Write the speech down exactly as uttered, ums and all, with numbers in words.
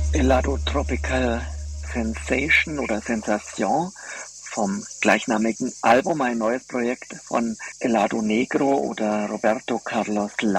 Helado Tropical Sensation oder Sensation vom gleichnamigen Album, ein neues Projekt von Helado Negro oder Roberto Carlos